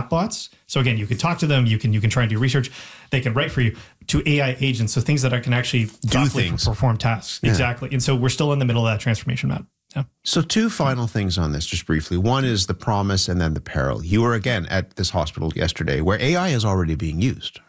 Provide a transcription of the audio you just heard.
chatbots. So again, you can talk to them, you can try and do research, they can write for you, to AI agents, so things that can actually do things, perform tasks. Yeah. Exactly. And so we're still in the middle of that transformation, Matt. Yeah. So two final things on this, just briefly. One is the promise and then the peril. You were again at this hospital yesterday where AI is already being used,